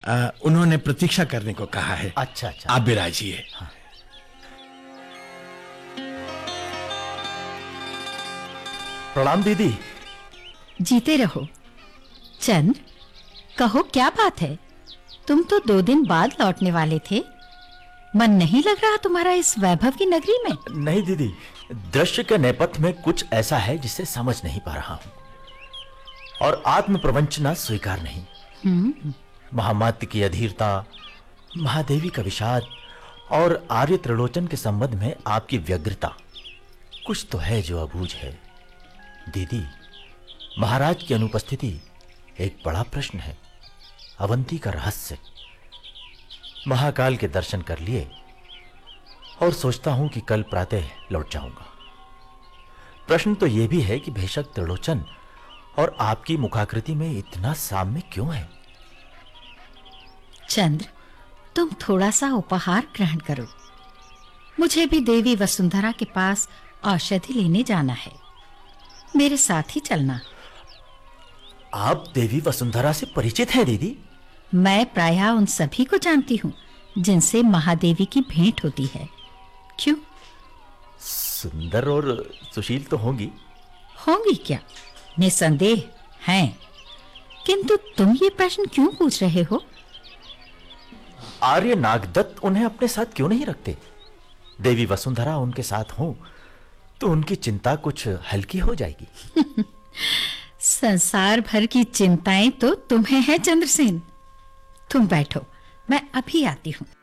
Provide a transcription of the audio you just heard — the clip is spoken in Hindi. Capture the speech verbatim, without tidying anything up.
आ, उन्होंने प्रतीक्षा करने को कहा है। अच्छा अच्छा, आप विराजिए। हाँ। प्रणाम दीदी। जीते रहो। चंद्र, कहो क्या बात है? तुम तो दो दिन बाद लौटने वाले थे। मन नहीं लग रहा तुम्हारा इस वैभव की नगरी में? नहीं दीदी, दृश्य के नेपथ्य में कुछ ऐसा है जिसे समझ नहीं पा रहा हूं, और आत्म प्रवंचना स्वीकार नहीं। हम्म। महामात्य की अधीरता, महादेवी का विषाद और आर्य त्रिलोचन के संबंध में आपकी व्यग्रता, कुछ तो है जो अबूझ है। दीदी, महाराज की अनुपस्थिति एक बड़ा प्रश्न है, अवंती का रहस्य। महाकाल के दर्शन कर लिए और सोचता हूं कि कल प्रातः लौट जाऊंगा। प्रश्न तो यह भी है कि बेशक त्रिलोचन और आपकी मुखाकृति में इतना साम्य क्यों है? चंद्र, तुम थोड़ा सा उपहार ग्रहण करो। मुझे भी देवी वसुंधरा के पास औषधि लेने जाना है। मेरे साथ ही चलना। आप देवी वसुंधरा से परिचित हैं दीदी? मैं प्रायः उन सभी को जानती हूँ जिनसे महादेवी की भेंट होती है। क्यों? सुंदर और सुशील तो होंगी। होंगी क्या? निसंदेह हैं। किंतु तुम ये प्रश्न क्यों पूछ रहे हो? आर्य नागदत्त उन्हें अपने साथ क्यों नहीं रखते? देवी वसुंधरा उनके साथ हो तो उनकी चिंता कुछ हल्की हो जाएगी। संसार भर की चिंताएं तो तुम्हें हैं चंद्रसेन। तुम बैठो, मैं अभी आती हूं।